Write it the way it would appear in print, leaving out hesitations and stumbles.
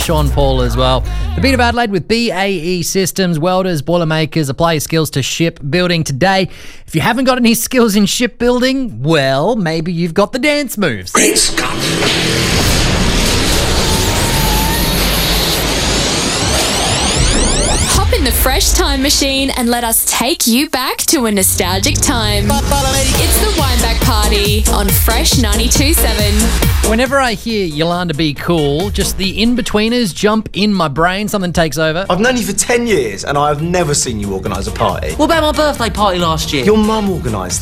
Sean Paul as well. The Beat of Adelaide with BAE Systems, welders, boilermakers, apply your skills to shipbuilding today. If you haven't got any skills in shipbuilding, well, maybe you've got the dance moves. Great Scott! Hop in the Fresh Time Machine and let us take you back to a nostalgic time. It's the Wineback Party on Fresh 92.7. Whenever I hear Yolanda Be Cool, just the in-betweeners jump in my brain. Something takes over. I've known you for 10 years and I have never seen you organise a party. What about my birthday party last year? Your mum organised